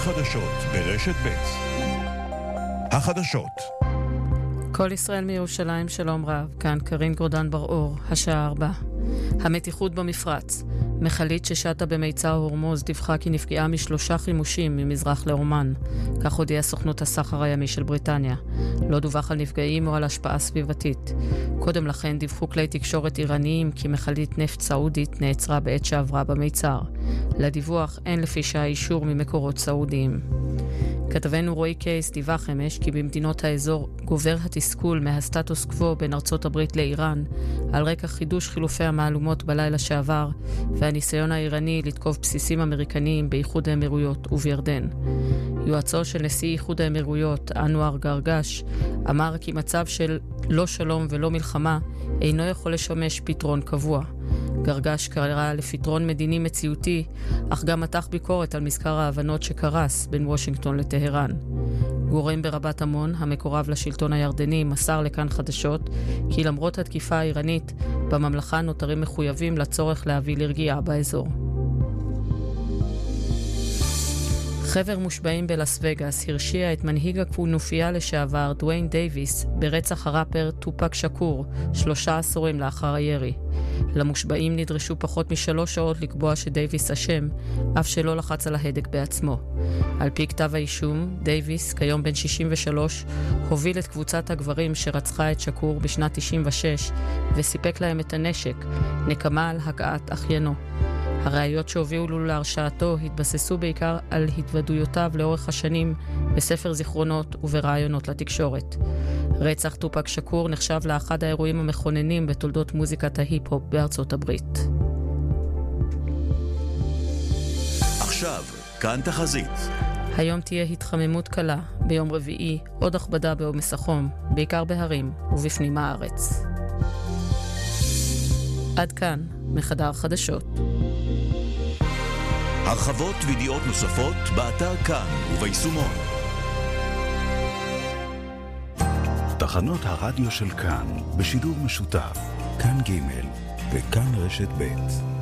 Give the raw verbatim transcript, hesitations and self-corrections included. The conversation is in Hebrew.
חדשות ברשת ב'. החדשות. כל ישראל מירושלים, שלום רב. כאן קרין גורדן בר-אור, השעה ארבע. המתיחות במפרץ. מחלית ששטה במיצר הורמוז דיווחה כי נפגעה משלושה חימושים ממזרח לאומן. כך הודיעה סוכנות הסחר הימי של בריטניה. לא דווח על נפגעים או על השפעה סביבתית. קודם לכן דיווחו כלי תקשורת איראניים כי מחלית נפט סעודית נעצרה בעת שעברה במיצר. לדיווח אין לפי שעה אישור ממקורות סעודיים. כתבנו רועי קייס דיווח אמש כי במדינות האזור גובר התסכול מהסטטוס קוו בין ארצות הברית לאיראן על רקע חידוש חילופי המעלומות בלילה שעבר והניסיון האיראני לתקוף בסיסים אמריקניים באיחוד האמירויות ובירדן. יועצו של נשיא איחוד האמירויות אנואר גרגש אמר כי מצב של לא שלום ולא מלחמה אינו יכול לשמש פתרון קבוע. גרגש קרא לפתרון מדיני מציאותי, אך גם מתח ביקורת על מזכר ההבנות שקרס בין וושינגטון לטהרן. גורם ברבת עמון, המקורב לשלטון הירדני, מסר לכאן חדשות כי למרות התקיפה האיראנית, בממלכה נותרים מחויבים לצורך להביא לרגיעה באזור. חבר מושבעים בלאס וגאס הרשיע את מנהיג הכנופיה לשעבר דוויין דייביס ברצח הראפר טופק שקור שלושה עשורים לאחר הירי. למושבעים נדרשו פחות משלוש שעות לקבוע שדייביס אשם, אף שלא לחץ על ההדק בעצמו. על פי כתב האישום, דייביס, כיום בן שישים ושלוש, הוביל את קבוצת הגברים שרצחה את שקור בשנת תשעים ושש וסיפק להם את הנשק, נקמה על הכאת אחיינו. הראיות שהובילו לו להרשעתו התבססו בעיקר על התוודעויותיו לאורך השנים בספר זיכרונות וברעיונות לתקשורת. רצח טופק שקור נחשב לאחד האירועים המכוננים בתולדות מוזיקת ההיפ-הופ בארצות הברית. עכשיו, כאן תחזית. היום תהיה התחממות קלה, ביום רביעי עוד הכבדה בעומס החום, בעיקר בהרים ובפנים הארץ. עד כאן, מחדר חדשות. הרחבות וידיעות נוספות באתר כאן וביישומון. תחנות הרדיו של כאן בשידור משותף, כאן ג' וכאן רשת ב'.